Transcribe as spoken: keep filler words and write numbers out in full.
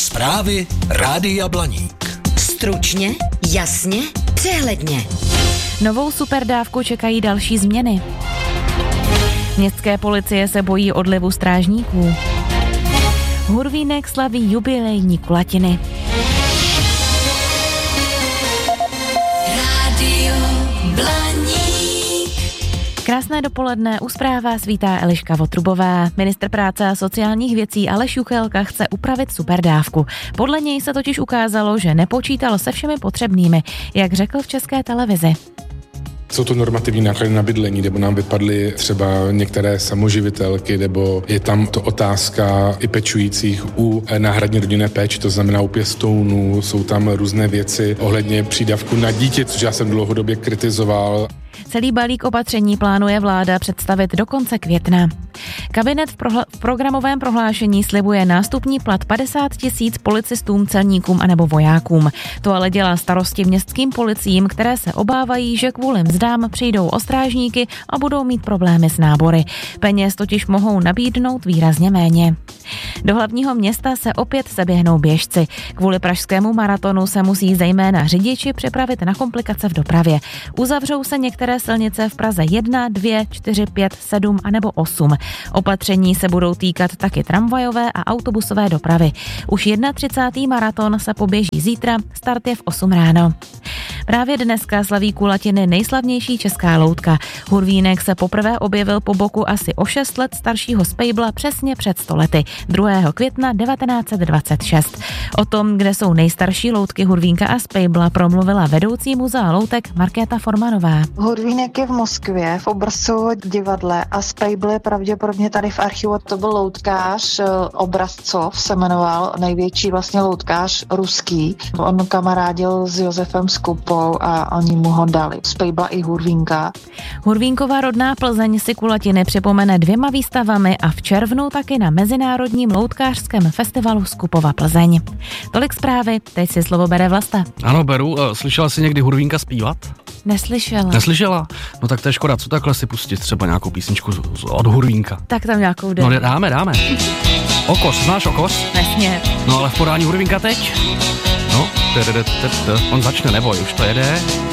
Zprávy Rádia Blaník. Stručně, jasně, přehledně. Novou superdávku čekají další změny. Městské policie se bojí odlivu strážníků. Hurvínek slaví jubilejní kulatiny. Rádio Blaník. Krásné dopoledne, u zpráv vás vítá Eliška Votrubová. Ministr práce a sociálních věcí Aleš Juchelka chce upravit superdávku. Podle něj se totiž ukázalo, že nepočítal se všemi potřebnými, jak řekl v České televizi. Jsou to normativní náklady na bydlení, nebo nám vypadly třeba některé samoživitelky, nebo je tam to otázka i pečujících u náhradní rodinné péče, to znamená u pěstounů, jsou tam různé věci ohledně přídavku na dítě, což já jsem dlouhodobě kritizoval. Celý balík opatření plánuje vláda představit do konce května. Kabinet v, prohla- v programovém prohlášení slibuje nástupní plat padesát tisíc policistům, celníkům anebo vojákům. To ale dělá starosti městským policiím, které se obávají, že kvůli mzdám přijdou o strážníky a budou mít problémy s nábory. Peněz totiž mohou nabídnout výrazně méně. Do hlavního města se opět seběhnou běžci. Kvůli pražskému maratonu se musí zejména řidiči připravit na komplikace v dopravě. Uzavřou se některé silnice v Praze jedna, dvě, čtyři, pět, sedm a nebo osm. Opatření se budou týkat taky tramvajové a autobusové dopravy. Už třicátý první maraton se poběží zítra, start je v osm ráno. Právě dneska slaví kulatiny nejslavnější česká loutka. Hurvínek se poprvé objevil po boku asi o šest let staršího Spejbla přesně před sto lety, druhého května devatenáct set dvacet šest. O tom, kde jsou nejstarší loutky Hurvínka a Spejbla, promluvila vedoucí muzea loutek Markéta Formanová. Hurvínek je v Moskvě, v Obrazcově divadle a Spejbl je pravděpodobně tady v archivu. To byl loutkář Obrazcov, se jmenoval, největší vlastně loutkář ruský. On kamarádil s Josefem Skupou a oni mu ho dali. Spejbla i Hurvínka. Hurvínková rodná Plzeň si kulatiny připomene dvěma výstavami a v červnu taky na Mezinárodním loutkářském festivalu Skupova Plzeň. Tolik zprávy, teď si slovo bere Vlasta. Ano, beru. Slyšela jsi někdy Hurvínka zpívat? Neslyšela. Neslyšela? No tak to je škoda, co takhle si pustit třeba nějakou písničku od Hurvínka. Tak tam nějakou jde. No dáme, dáme. Okos, znáš Okos? Nesmě. No ale v podání Hurvínka teď? No, on začne, neboj, už to jede.